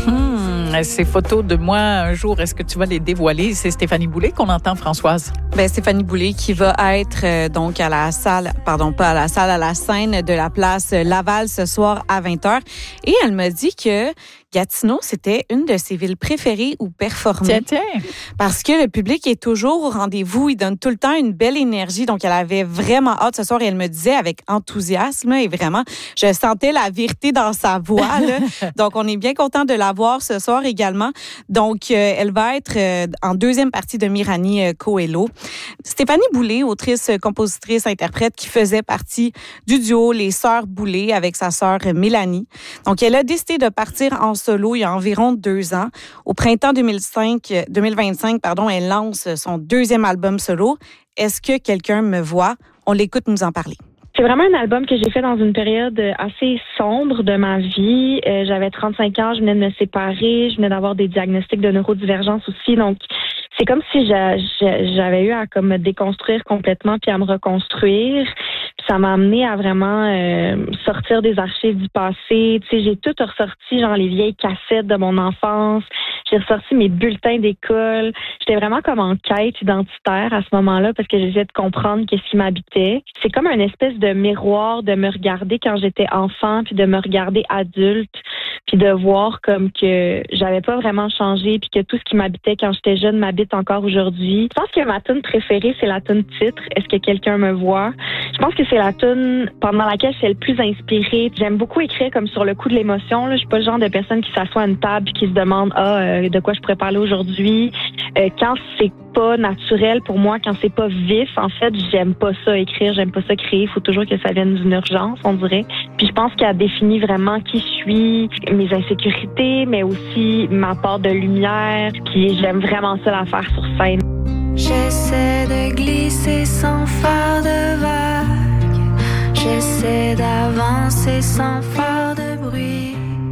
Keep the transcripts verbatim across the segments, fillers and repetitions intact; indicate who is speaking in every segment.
Speaker 1: Mm-hmm. Ces photos de moi un jour, est-ce que tu vas les dévoiler? C'est Stéphanie Boulay qu'on entend, Françoise.
Speaker 2: Ben, Stéphanie Boulay qui va être euh, donc à la salle, pardon, pas à la salle, à la scène de la place Laval ce soir à vingt heures. Et elle m'a dit que Gatineau, c'était une de ses villes préférées où performer.
Speaker 1: Tiens, tiens.
Speaker 2: Parce que le public est toujours au rendez-vous. Il donne tout le temps une belle énergie. Donc, elle avait vraiment hâte ce soir et elle me disait avec enthousiasme et vraiment, je sentais la vérité dans sa voix. Là. Donc, on est bien content de la voir ce soir également. Donc, euh, elle va être euh, en deuxième partie de Mirani euh, Coelho. Stéphanie Boulay, autrice, compositrice, interprète qui faisait partie du duo Les Sœurs Boulay avec sa sœur Mélanie. Donc, elle a décidé de partir en solo il y a environ deux ans. Au printemps deux mille cinq, deux mille vingt-cinq, pardon, elle lance son deuxième album solo. Est-ce que quelqu'un me voit? On l'écoute nous en parler.
Speaker 3: C'est vraiment un album que j'ai fait dans une période assez sombre de ma vie. Euh, j'avais trente-cinq ans, je venais de me séparer, je venais d'avoir des diagnostics de neurodivergence aussi. Donc, c'est comme si j'a, j'avais eu à comme me déconstruire complètement puis à me reconstruire. Puis ça m'a amené à vraiment euh, sortir des archives du passé. Tu sais, j'ai tout ressorti, genre les vieilles cassettes de mon enfance. J'ai ressorti mes bulletins d'école. J'étais vraiment comme en quête identitaire à ce moment-là parce que j'essayais de comprendre qu'est-ce qui m'habitait. C'est comme une espèce de miroir de me regarder quand j'étais enfant puis de me regarder adulte puis de voir comme que j'avais pas vraiment changé puis que tout ce qui m'habitait quand j'étais jeune m'habite encore aujourd'hui. Je pense que ma tune préférée, c'est la tune titre. Est-ce que quelqu'un me voit? Je pense que c'est la tune pendant laquelle je suis le plus inspirée. J'aime beaucoup écrire comme sur le coup de l'émotion. Là. Je suis pas le genre de personne qui s'assoit à une table et qui se demande ah euh, de quoi je pourrais parler aujourd'hui. Euh, quand c'est pas naturel pour moi, quand c'est pas vif, en fait, j'aime pas ça écrire, j'aime pas ça créer. Il faut toujours que ça vienne d'une urgence, on dirait. Puis je pense qu'elle définit vraiment qui je suis, mes insécurités, mais aussi ma part de lumière. Puis j'aime vraiment ça la faire sur scène.
Speaker 4: J'essaie de glisser sans faire de vagues. J'essaie d'avancer sans faire de bruit.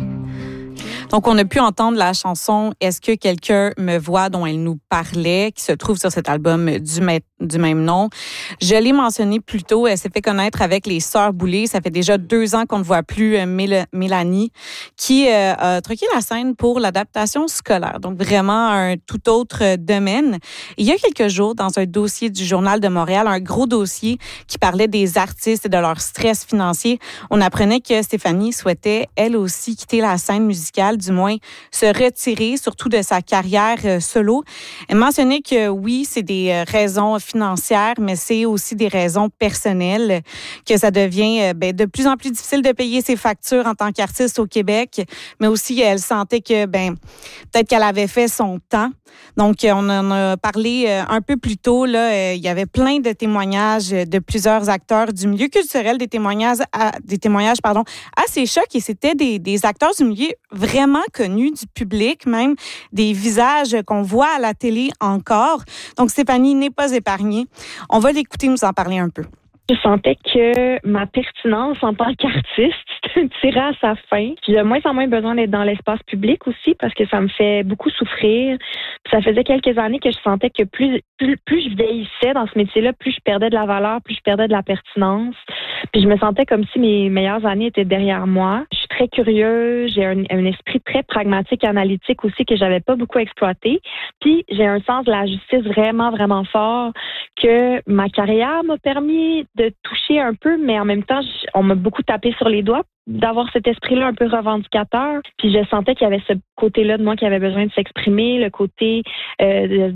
Speaker 2: Donc, on a pu entendre la chanson « Est-ce que quelqu'un me voit » dont elle nous parlait, qui se trouve sur cet album du, ma- du même nom. Je l'ai mentionné plus tôt, elle s'est fait connaître avec les Sœurs Boulay. Ça fait déjà deux ans qu'on ne voit plus euh, Mél- Mélanie, qui euh, a truqué la scène pour l'adaptation scolaire. Donc, vraiment un tout autre euh, domaine. Il y a quelques jours, dans un dossier du Journal de Montréal, un gros dossier qui parlait des artistes et de leur stress financier, on apprenait que Stéphanie souhaitait, elle aussi, quitter la scène musicale, du moins se retirer, surtout de sa carrière euh, solo. Elle mentionnait que oui, c'est des euh, raisons financières, mais c'est aussi des raisons personnelles, que ça devient euh, ben, de plus en plus difficile de payer ses factures en tant qu'artiste au Québec, mais aussi elle sentait que ben peut-être qu'elle avait fait son temps. Donc, on en a parlé euh, un peu plus tôt. Là, euh, il y avait plein de témoignages de plusieurs acteurs du milieu culturel, des témoignages, à, des témoignages pardon, assez chocs, et c'était des, des acteurs du milieu vraiment connus du public, même des visages qu'on voit à la télé encore. Donc, Stéphanie n'est pas épargnée. On va l'écouter nous en parler un peu.
Speaker 3: Je sentais que ma pertinence en tant qu'artiste tirait à sa fin. J'ai de moins en moins besoin d'être dans l'espace public aussi parce que ça me fait beaucoup souffrir. Ça faisait quelques années que je sentais que plus, plus, plus je vieillissais dans ce métier-là, plus je perdais de la valeur, plus je perdais de la pertinence. Puis je me sentais comme si mes meilleures années étaient derrière moi. Je suis très curieuse, j'ai un, un esprit très pragmatique, analytique aussi que j'avais pas beaucoup exploité. Puis j'ai un sens de la justice vraiment, vraiment fort que ma carrière m'a permis de toucher un peu, mais en même temps, on m'a beaucoup tapé sur les doigts d'avoir cet esprit-là un peu revendicateur. Puis je sentais qu'il y avait ce côté-là de moi qui avait besoin de s'exprimer, le côté euh, de